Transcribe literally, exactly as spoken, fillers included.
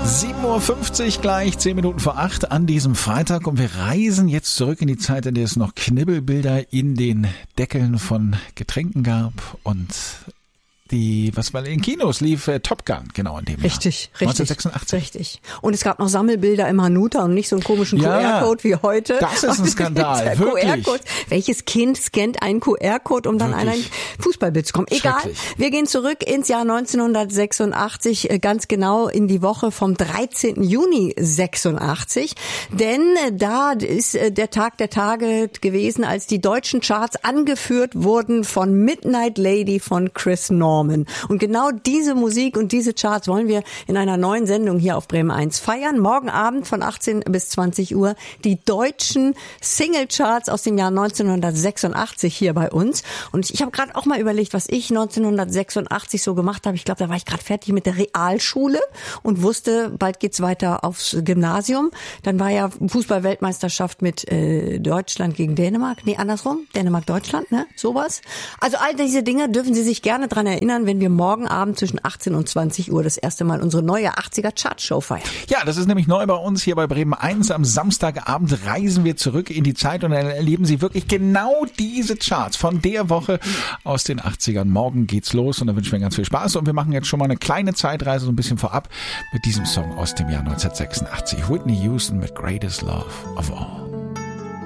sieben Uhr fünfzig gleich, zehn Minuten vor acht an diesem Freitag und wir reisen jetzt zurück in die Zeit, in der es noch Knibbelbilder in den Deckeln von Getränken gab und die, was war in den Kinos lief, äh, Top Gun, genau in dem richtig, Jahr. Richtig, neunzehnhundertsechsundachtzig. Richtig. Und es gab noch Sammelbilder im Hanuta und nicht so einen komischen Ja, Q R-Code wie heute. Das ist ein Skandal, wirklich. Q R-Code. Welches Kind scannt einen Q R-Code, um dann an ein Fußballbild zu kommen? Egal. Wir gehen zurück ins Jahr neunzehnhundertsechsundachtzig, ganz genau in die Woche vom dreizehnten Juni sechsundachtzig. Denn da ist der Tag der Tage gewesen, als die deutschen Charts angeführt wurden von Midnight Lady von Chris Norman. Und genau diese Musik und diese Charts wollen wir in einer neuen Sendung hier auf Bremen eins feiern. Morgen Abend von achtzehn bis zwanzig Uhr die deutschen Singlecharts aus dem Jahr neunzehnhundertsechsundachtzig hier bei uns. Und ich habe gerade auch mal überlegt, was ich neunzehnhundertsechsundachtzig so gemacht habe. Ich glaube, da war ich gerade fertig mit der Realschule und wusste, bald geht's weiter aufs Gymnasium. Dann war ja Fußball-Weltmeisterschaft mit äh, Deutschland gegen Dänemark. Nee, andersrum. Dänemark-Deutschland, ne? Sowas. Also all diese Dinge dürfen Sie sich gerne dran erinnern, wenn wir morgen Abend zwischen achtzehn und zwanzig Uhr das erste Mal unsere neue achtziger Chartshow feiern. Ja, das ist nämlich neu bei uns hier bei Bremen eins. Am Samstagabend reisen wir zurück in die Zeit und dann erleben Sie wirklich genau diese Charts von der Woche aus den achtzigern. Morgen geht's los und da wünschen wir ganz viel Spaß und wir machen jetzt schon mal eine kleine Zeitreise so ein bisschen vorab mit diesem Song aus dem Jahr neunzehnhundertsechsundachtzig. Whitney Houston mit Greatest Love of All.